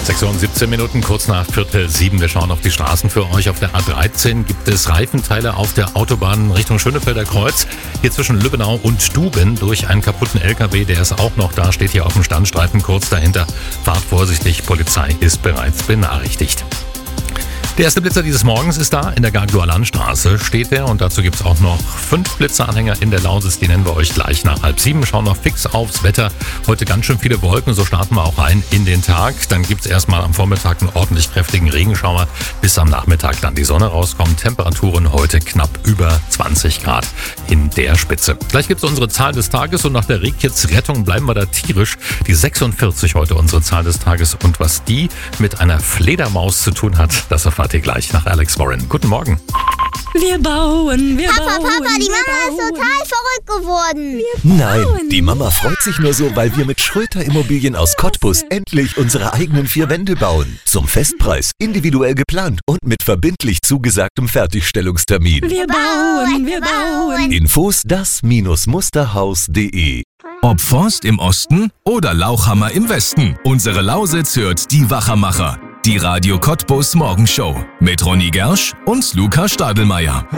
6 Uhr und 17 Minuten, kurz nach 6:45. Wir schauen auf die Straßen für euch. Auf der A13 gibt es Reifenteile auf der Autobahn Richtung Schönefelder Kreuz. Hier zwischen Lübbenau und Duben durch einen kaputten LKW. Der ist auch noch da, steht hier auf dem Standstreifen kurz dahinter. Fahrt vorsichtig, Polizei ist bereits benachrichtigt. Der erste Blitzer dieses Morgens ist da, in der Gagloer Landstraße steht der und dazu gibt's auch noch 5 Blitzeranhänger in der Lausitz, die nennen wir euch gleich nach 6:30. Schauen noch fix aufs Wetter. Heute ganz schön viele Wolken, so starten wir auch rein in den Tag. Dann gibt's erstmal am Vormittag einen ordentlich kräftigen Regenschauer, bis am Nachmittag dann die Sonne rauskommt. Temperaturen heute knapp über 20 Grad in der Spitze. Gleich gibt's unsere Zahl des Tages und nach der Rehkiez-Rettung bleiben wir da tierisch. Die 46 heute unsere Zahl des Tages und was die mit einer Fledermaus zu tun hat, das erfahrt ihr gleich nach Alex Warren. Guten Morgen. Wir bauen. Papa, die Mama ist total verrückt geworden. Nein, die Mama freut sich nur so, weil wir mit Schröter Immobilien aus Cottbus endlich unsere eigenen 4 Wände bauen. Zum Festpreis, individuell geplant und mit verbindlich zugesagtem Fertigstellungstermin. Wir bauen. Infos das-musterhaus.de. Ob Forst im Osten oder Lauchhammer im Westen, unsere Lausitz hört die Wachermacher. Die Radio Cottbus Morgenshow mit Ronny Gersch und Luca Stadelmeier.